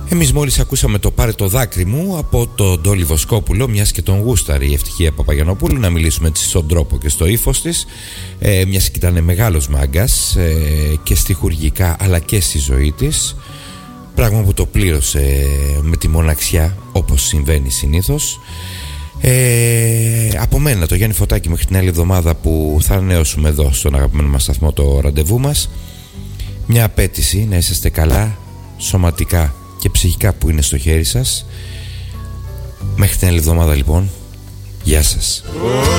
Εμείς μόλις ακούσαμε το «Πάρε το δάκρυ μου» από τον Ντόλι Βοσκόπουλο, μιας και τον γούσταρε η Ευτυχία Παπαγιαννοπούλου, να μιλήσουμε στον τρόπο και στο ύφος της, μιας και ήταν μεγάλος μάγκας και στιχουργικά αλλά και στη ζωή της, πράγμα που το πλήρωσε με τη μοναξιά, όπως συμβαίνει συνήθως. Από μένα, το Γιάννη Φωτάκη, μέχρι την άλλη εβδομάδα που θα ανανεώσουμε εδώ στον αγαπημένο μας σταθμό το ραντεβού μας, μια απέτηση να είσαστε καλά σωματικά και ψυχικά που είναι στο χέρι σας. Μέχρι την άλλη εβδομάδα λοιπόν, γεια σας.